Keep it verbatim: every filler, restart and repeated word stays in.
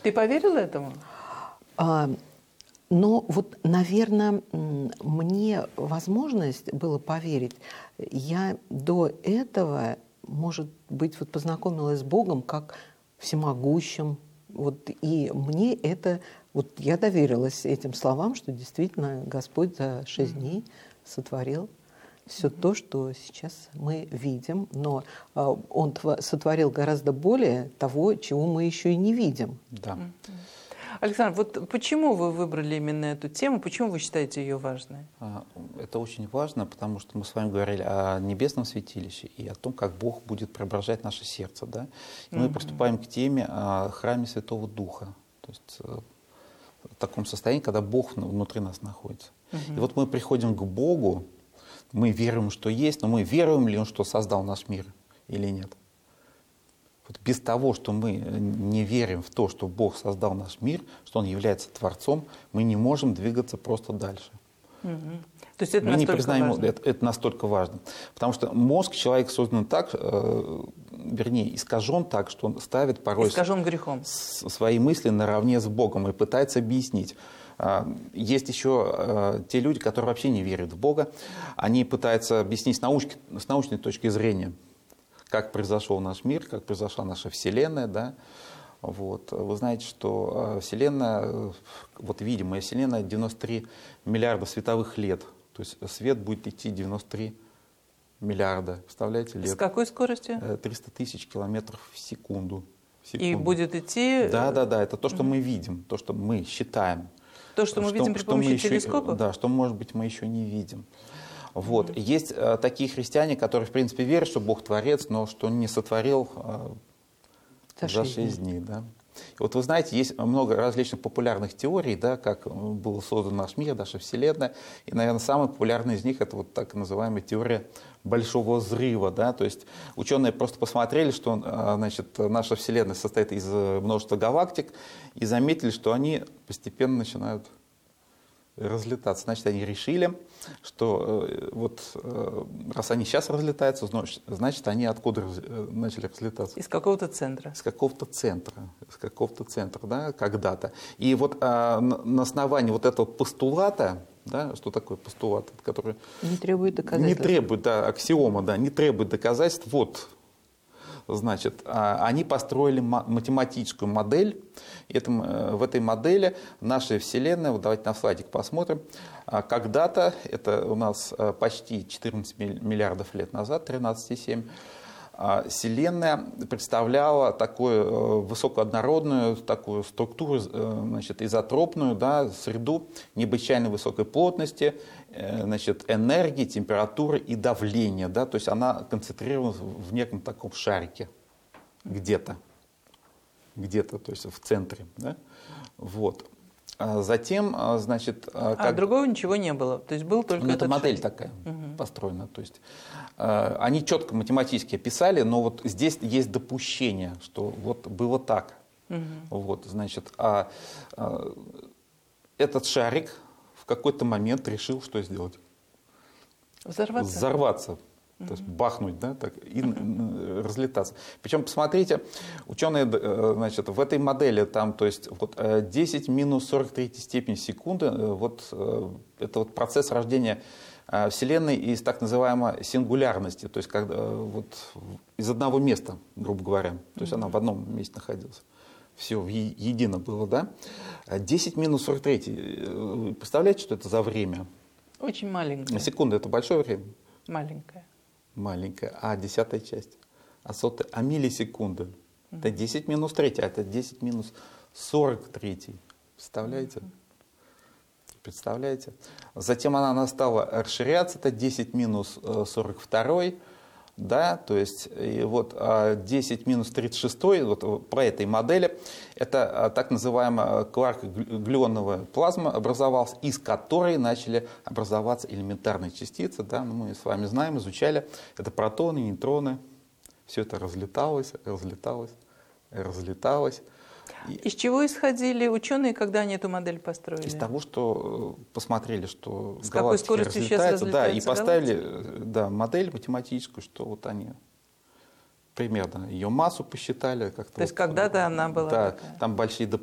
Ты поверил этому? А, но вот, наверное, мне возможность было поверить. Я до этого, может быть, вот познакомилась с Богом как всемогущим. Вот, и мне это... Вот я доверилась этим словам, что действительно Господь за шесть дней сотворил все mm-hmm. то, что сейчас мы видим. Но а, Он сотворил гораздо более того, чего мы еще и не видим. Да. Mm-hmm. Александр, вот почему вы выбрали именно эту тему? Почему вы считаете ее важной? Это очень важно, потому что мы с вами говорили о небесном святилище и о том, как Бог будет преображать наше сердце. Да? И мы mm-hmm. приступаем к теме о храме Святого Духа. То есть в таком состоянии, когда Бог внутри нас находится. Mm-hmm. И вот мы приходим к Богу, мы верим, что есть, но мы веруем ли Он, что создал наш мир или нет? Вот без того, что мы не верим в то, что Бог создал наш мир, что Он является Творцом, мы не можем двигаться просто дальше. Угу. То есть это мы настолько не признаем, важно? Это, это настолько важно. Потому что мозг человека создан так, э, вернее, искажен так, что он ставит порой искажен грехом. С, свои мысли наравне с Богом и пытается объяснить. Есть еще те люди, которые вообще не верят в Бога. Они пытаются объяснить с, научки, с научной точки зрения, как произошел наш мир, как произошла наша Вселенная. Да? Вот. Вы знаете, что Вселенная, вот видимая Вселенная, девяносто три миллиарда световых лет. То есть свет будет идти девяносто три миллиарда. Представляете, лет? С какой скоростью? триста тысяч километров в секунду. в секунду. И будет идти... Да, да, да. Это то, что mm-hmm. мы видим, то, что мы считаем. То, что мы что, видим при помощи телескопа? Еще, да, что, может быть, мы еще не видим. Вот. Mm-hmm. Есть а, такие христиане, которые, в принципе, верят, что Бог творец, но что Он не сотворил а, за шесть дней. Да. И вот вы знаете, есть много различных популярных теорий, да, как был создан наш мир, наша Вселенная. И, наверное, самая популярная из них – это вот так называемая теория Большого взрыва. Да. То есть ученые просто посмотрели, что значит, наша Вселенная состоит из множества галактик, и заметили, что они постепенно начинают разлетаться. Значит, они решили, что э, вот э, раз они сейчас разлетаются, значит, они откуда раз, э, начали разлетаться? Из какого-то центра. Из какого-то центра. Из какого-то центра, да, когда-то. И вот э, на, на основании вот этого постулата, да, что такое постулат, который... Не требует доказательств. Не требует, да, аксиома, да, не требует доказательств. Вот. Значит, они построили математическую модель. В этой модели наша Вселенная, вот давайте на слайдик посмотрим, когда-то, это у нас почти четырнадцать миллиардов лет назад, тринадцать целых семь десятых, Вселенная представляла такую высокооднородную такую структуру, значит, изотропную, да, среду необычайно высокой плотности, значит, энергии, температуры и давления. Да, то есть она концентрировалась в неком таком шарике где-то, где-то, то есть в центре. Да, вот. А затем, значит... А как... другого ничего не было? То есть был только ну, этот это модель шарик. такая угу. построена. То есть, э, они четко математически описали, но вот здесь есть допущение, что вот было так. Угу. Вот, значит, а, а этот шарик в какой-то момент решил, что сделать? Взорваться. Взорваться. То есть бахнуть, да, так, и uh-huh. разлетаться. Причем, посмотрите, ученые, значит, в этой модели, там, то есть, вот, десять минус сорок третьей степени секунды, вот, это вот процесс рождения Вселенной из так называемой сингулярности, то есть, когда, вот, из одного места, грубо говоря, то есть, uh-huh. она в одном месте находилась. Все в едино было, да? десять минус сорок три. Представляете, что это за время? Очень маленькое. Секунда – это большое время? Маленькое. Маленькая, а десятая часть, а сотая, а миллисекунда. Mm-hmm. Это десять минус три, а это десять минус сорок три. Представляете? Mm-hmm. Представляете? Затем она стала расширяться, это десять минус сорок два, да, то есть и вот десять минус тридцать шесть, вот по этой модели, это так называемая кварк-глюоновая плазма образовалась, из которой начали образоваться элементарные частицы, да, ну, мы с вами знаем, изучали, это протоны, нейтроны, все это разлеталось, разлеталось, разлеталось. Из чего исходили ученые, когда они эту модель построили? Из того, что посмотрели, что с какой скоростью сейчас разлетаются, да, и поставили да, модель математическую, что вот они примерно ее массу посчитали. Как-то То есть вот, когда-то она была да, такая. Там большие